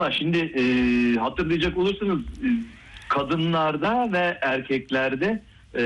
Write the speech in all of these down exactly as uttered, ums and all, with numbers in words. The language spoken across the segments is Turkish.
Ha, şimdi e, hatırlayacak olursanız e, kadınlarda ve erkeklerde e,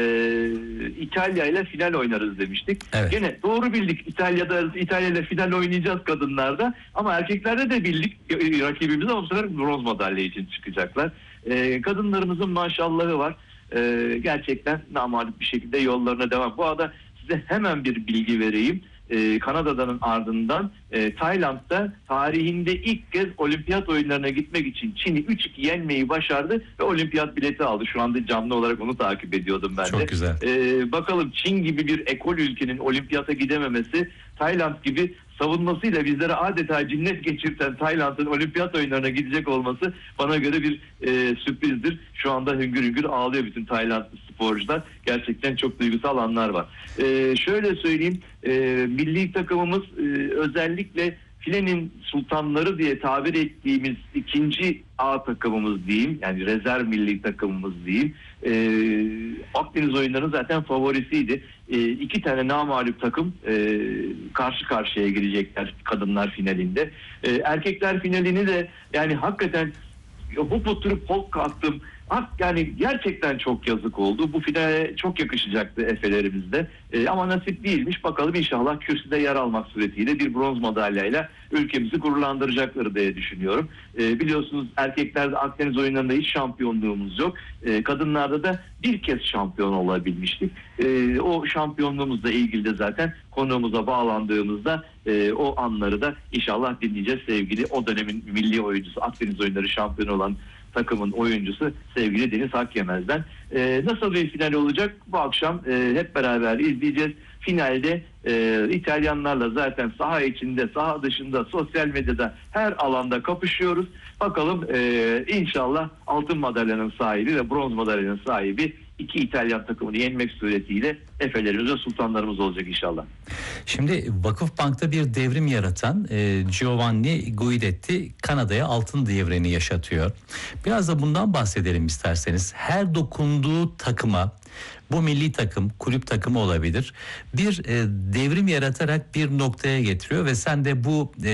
İtalya ile final oynarız demiştik. Evet. Gene doğru bildik. İtalya'da İtalya ile final oynayacağız kadınlarda, ama erkeklerde de bildik e, rakibimiz, ama bu sefer bronz madalya için çıkacaklar. E, kadınlarımızın maşallahı var. E, gerçekten namağlup bir şekilde yollarına devam. Bu arada size hemen bir bilgi vereyim. Ee, Kanada'nın ardından e, Tayland'da tarihinde ilk kez olimpiyat oyunlarına gitmek için Çin'i üç iki yenmeyi başardı ve olimpiyat bileti aldı. Şu anda canlı olarak onu takip ediyordum ben de. Çok güzel. Ee, bakalım, Çin gibi bir ekol ülkenin olimpiyata gidememesi, Tayland gibi savunmasıyla bizlere adeta cinnet geçirten Tayland'ın olimpiyat oyunlarına gidecek olması bana göre bir e, sürprizdir. Şu anda hüngür hüngür ağlıyor bütün Taylandlı sporcular. Gerçekten çok duygusal anlar var. E, şöyle söyleyeyim, e, milli takımımız e, özellikle filenin sultanları diye tabir ettiğimiz ikinci A takımımız diyeyim, yani rezerv milli takımımız diyeyim. Ee, Akdeniz oyunlarının zaten favorisiydi. Ee, iki tane namağlup takım e, karşı karşıya gelecekler kadınlar finalinde. Ee, erkekler finalini de yani hakikaten hop oturup hop kalktım. Yani gerçekten çok yazık oldu. Bu finale çok yakışacaktı Efelerimizde. E, ama nasip değilmiş. Bakalım, inşallah kürsüde yer almak suretiyle bir bronz madalyayla ülkemizi gururlandıracakları diye düşünüyorum. E, biliyorsunuz erkeklerde Akdeniz oyunlarında hiç şampiyonluğumuz yok. E, kadınlarda da bir kez şampiyon olabilmiştik. E, o şampiyonluğumuzla ilgili de zaten konuğumuza bağlandığımızda e, o anları da inşallah dinleyeceğiz sevgili, o dönemin milli oyuncusu, Akdeniz oyunları şampiyonu olan takımın oyuncusu sevgili Deniz Hakyemez'den. Ee, nasıl bir final olacak? Bu akşam e, hep beraber izleyeceğiz. Finalde e, İtalyanlarla zaten saha içinde, saha dışında, sosyal medyada her alanda kapışıyoruz. Bakalım e, inşallah altın madalyanın sahibi ve bronz madalyanın sahibi iki İtalyan takımını yenmek suretiyle Efelerimiz ve sultanlarımız olacak inşallah. Şimdi Vakıfbank'ta bir devrim yaratan e, Giovanni Guidetti Kanada'ya altın devrini yaşatıyor. Biraz da bundan bahsedelim isterseniz. Her dokunduğu takıma, bu milli takım, kulüp takımı olabilir, bir e, devrim yaratarak bir noktaya getiriyor ve sen de bu e,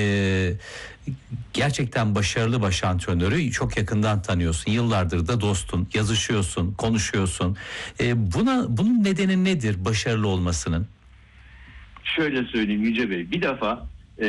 gerçekten başarılı baş antrenörü çok yakından tanıyorsun. Yıllardır da dostun, yazışıyorsun, konuşuyorsun. E, buna bunun nedeni nedir başarılı olmasının? Şöyle söyleyeyim Yüce Bey, bir defa e,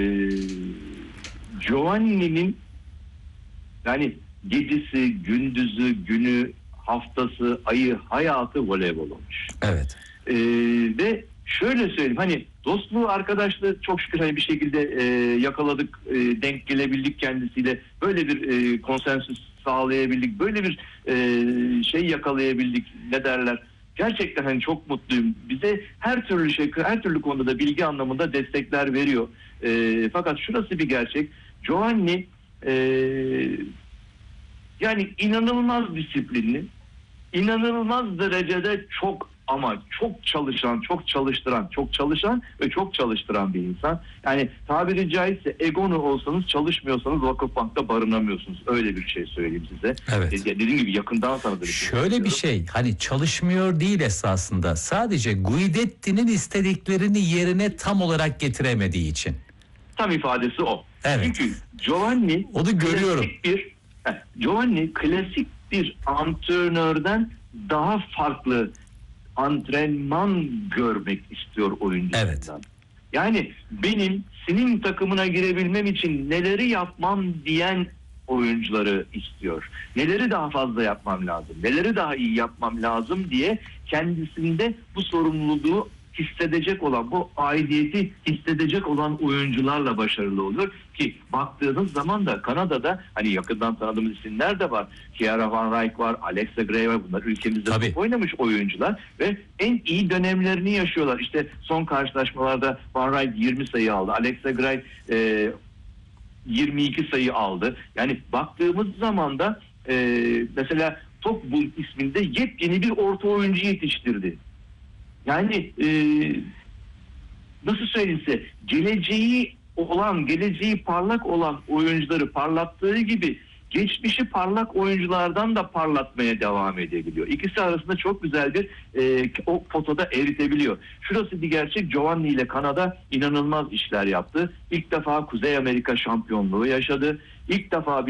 Giovanni'nin yani gecesi, gündüzü, günü, haftası, ayı, hayatı voleybol olmuş. Evet. Ee, ve şöyle söyleyeyim, hani dostluğu, arkadaşlığı çok şükür hani bir şekilde e, yakaladık, e, denk gelebildik kendisiyle. Böyle bir e, konsensüs sağlayabildik, böyle bir e, şey yakalayabildik, ne derler. Gerçekten hani çok mutluyum. Bize her türlü şey, her türlü konuda da bilgi anlamında destekler veriyor. E, fakat şurası bir gerçek. Giovanni e, yani inanılmaz disiplinli, inanılmaz derecede çok ama çok çalışan, çok çalıştıran, çok çalışan ve çok çalıştıran bir insan. Yani tabiri caizse egonu olsanız, çalışmıyorsanız Vakıfbank'ta barınamıyorsunuz. Öyle bir şey söyleyeyim size. Evet. Dediğim gibi yakından tanıdığım. Şöyle bir şey, hani çalışmıyor değil esasında. Sadece Guidetti'nin istediklerini yerine tam olarak getiremediği için. Tam ifadesi o. Evet. Çünkü Giovanni onu görüyorum. Evet. Yani benim senin takımına girebilmem için neleri yapmam diyen oyuncuları istiyor. Neleri daha fazla yapmam lazım, neleri daha iyi yapmam lazım diye kendisinde bu sorumluluğu hissedecek olan, bu aidiyeti hissedecek olan oyuncularla başarılı olur ki baktığınız zaman da Kanada'da hani yakından tanıdığımız isimler de var. Kiara Van Rijk var, Alexa Gray var. Bunlar ülkemizde top oynamış oyuncular ve en iyi dönemlerini yaşıyorlar. İşte son karşılaşmalarda Van Rijk yirmi sayı aldı. Alexa Gray e, yirmi iki sayı aldı. Yani baktığımız zaman da e, mesela Topbul isminde yepyeni bir orta oyuncu yetiştirdi. Yani e, nasıl söyleyeyimse, geleceği olan, geleceği parlak olan oyuncuları parlattığı gibi geçmişi parlak oyunculardan da parlatmaya devam edebiliyor. İkisi arasında çok güzel bir e, o potada eritebiliyor. Şurası bir gerçek. Giovanni ile Kanada inanılmaz işler yaptı. İlk defa Kuzey Amerika şampiyonluğu yaşadı. İlk defa bir